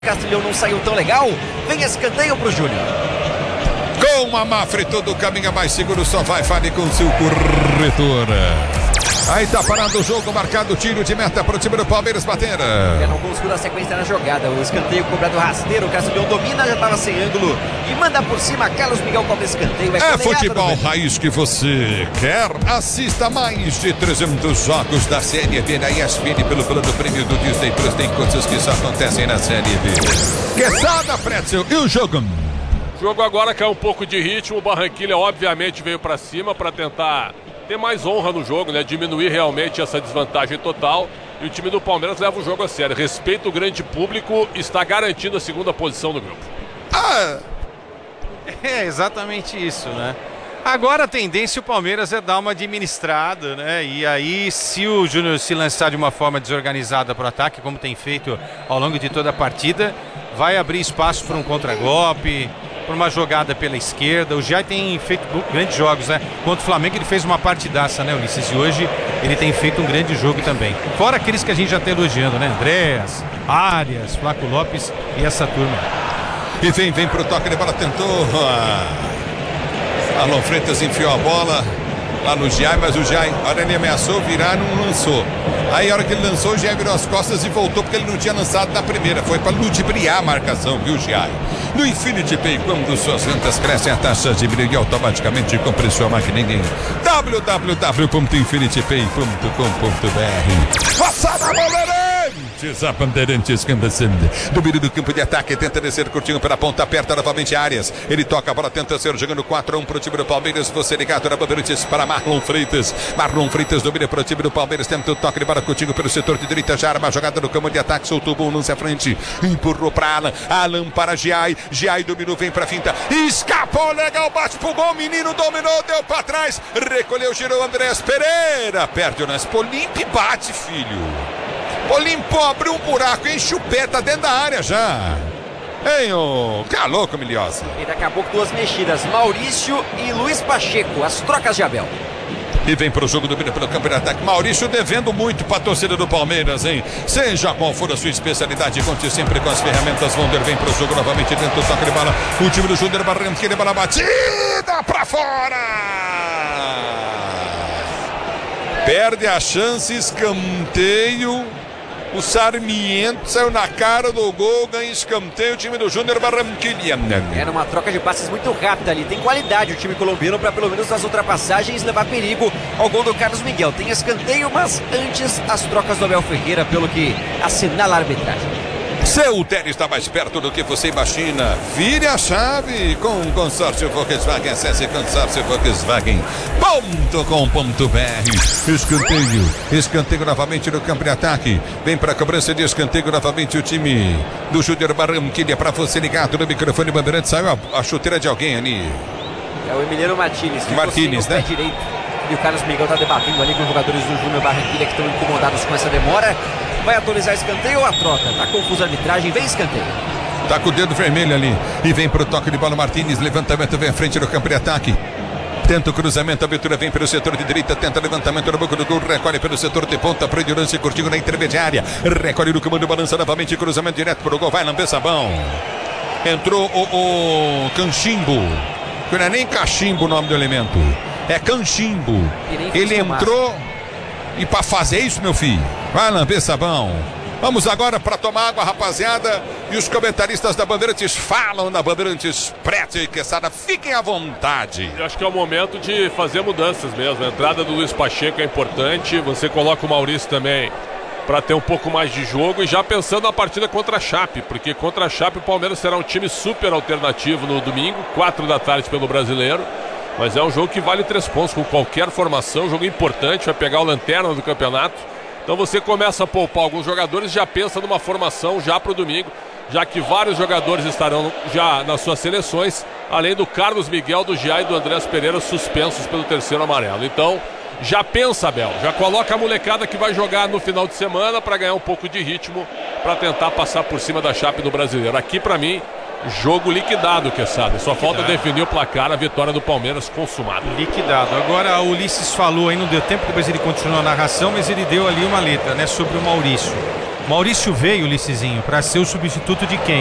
Castilhão não saiu tão legal. Vem escanteio pro Júnior. Com a Mafre, todo caminho é mais seguro, só vai fale com seu corretor. Aí tá parado o jogo, marcado o tiro de meta pro time do Palmeiras bater. Não conseguiu dar sequência na jogada. O escanteio cobrado rasteiro. O Castilhão domina, já tava sem ângulo e manda por cima. Carlos Miguel cobra escanteio. É futebol raiz que você quer. Assista mais de 300 jogos da Série B na ESPN pelo plano prêmio do Disney Plus. Tem coisas que só acontecem na Série B. Quesada, Pretzel, e o jogo? O jogo agora caiu um pouco de ritmo. O Barranquilla obviamente veio para cima para tentar ter mais honra no jogo, né? Diminuir realmente essa desvantagem total. E o time do Palmeiras leva o jogo a sério. Respeita o grande público, está garantindo a segunda posição no grupo. É exatamente isso, né? Agora a tendência o Palmeiras é dar uma administrada, né? E aí, se o Júnior se lançar de uma forma desorganizada para o ataque, como tem feito ao longo de toda a partida, vai abrir espaço para um contragolpe, por uma jogada pela esquerda. O Jai tem feito grandes jogos, né? Contra o Flamengo ele fez uma partidaça, né, Ulisses? E hoje ele tem feito um grande jogo também. Fora aqueles que a gente já está elogiando, né? Andréas, Arias, Flaco Lopes e essa turma. E vem pro toque de bola, tentou. Alon Freitas enfiou a bola lá no Jai, mas o Jai, a hora ele ameaçou virar, não lançou. Aí a hora que ele lançou, o Jai virou as costas e voltou porque ele não tinha lançado na primeira. Foi para ludibriar a marcação, viu, Jai? No Infinity Pay, quando suas vendas crescem, a taxa diminui automaticamente. Compre sua maquininha em www.infinitipay.com.br. Passada a bola! A Bandeirantes começando. Domínio do campo de ataque, tenta descer curtinho pela ponta, aperta novamente Arias. Ele toca a bola, tenta ser jogando 4-1 pro time do Palmeiras. Você ligado na Bandeirantes para Marlon Freitas. Marlon Freitas domina pro time do Palmeiras, tenta o toque de bola curtinho pelo setor de direita. Já arma a jogada no campo de ataque, soltou o bom lance à frente. Empurrou para Alan. Alan para Giai. Giai dominou, vem pra finta. Escapou, legal, bate pro gol. Menino dominou, deu pra trás. Recolheu, girou Andrés Pereira. Perde o lance. Polimpe bate, filho. Olimpo abriu um buraco, enche o pé, tá dentro da área já. Hein, ô, louco, Milhosa. E daqui a pouco duas mexidas, Maurício e Luiz Pacheco, as trocas de Abel. E vem pro jogo, domina pelo campo de ataque. Maurício devendo muito pra torcida do Palmeiras, hein? Seja qual for a sua especialidade, conte sempre com as ferramentas Wonder. Vem pro jogo novamente dentro do toque de bola. O time do Júnior Barranquilla, bola batida pra fora. Perde a chance, escanteio. O Sarmiento saiu na cara do gol, ganha escanteio o time do Júnior Barranquilla. Era uma troca de passes muito rápida ali. Tem qualidade o time colombiano para pelo menos nas ultrapassagens levar perigo ao gol do Carlos Miguel. Tem escanteio, mas antes as trocas do Abel Ferreira, pelo que assinala a arbitragem. Seu tênis está mais perto do que você imagina. Vire a chave com o consórcio Volkswagen. Acesse consórciovolkswagen.com.br. Escanteio novamente no campo de ataque. Vem para a cobrança de escanteio novamente o time do Júnior Barranquilla. Para você ligado no microfone Bandeirantes. Saiu a chuteira de alguém ali. É o Emiliano Martínez. Martínez, né? Pé direito. E o Carlos Miguel está debatendo ali com os jogadores do Júnior Barranquilla que estão incomodados com essa demora. Vai atualizar escanteio ou a troca? Tá confusa a arbitragem, vem escanteio. Tá com o dedo vermelho ali. E vem pro toque de bola Martínez. Levantamento, vem à frente do campo de ataque. Tenta o cruzamento, a abertura vem pelo setor de direita. Tenta levantamento no banco do gol. Recolhe pelo setor de ponta. Prende o lance curtinho na intermediária. Recolhe no comando, balança novamente. Cruzamento direto pro gol. Vai lamber sabão. Entrou o Canchimbo. Que não é nem cachimbo o nome do elemento. É Canchimbo. Ele entrou. E pra fazer isso, meu filho, vai lamber sabão. Vamos agora para tomar água, rapaziada. E os comentaristas da Bandeirantes falam da Bandeirantes Pretzel e Quesada. Fiquem à vontade. Eu acho que é o momento de fazer mudanças mesmo. A entrada do Luiz Pacheco é importante. Você coloca o Maurício também para ter um pouco mais de jogo. E já pensando na partida contra a Chape, porque contra a Chape o Palmeiras será um time super alternativo no domingo, 4 da tarde pelo Brasileiro. Mas é um jogo que vale 3 pontos com qualquer formação, um jogo importante, vai pegar o lanterna do campeonato. Então você começa a poupar alguns jogadores, já pensa numa formação já para o domingo, já que vários jogadores estarão já nas suas seleções, além do Carlos Miguel, do Giai e do Andrés Pereira suspensos pelo terceiro amarelo. Então já pensa, Abel, já coloca a molecada que vai jogar no final de semana para ganhar um pouco de ritmo, para tentar passar por cima da Chape no Brasileiro. Aqui para mim, jogo liquidado, Quesada. Só falta definir o placar, a vitória do Palmeiras consumada. Liquidado. Agora o Ulisses falou aí, não deu tempo, depois ele continuou a narração, mas ele deu ali uma letra, né, sobre o Maurício. Maurício veio, Ulissezinho, para ser o substituto de quem?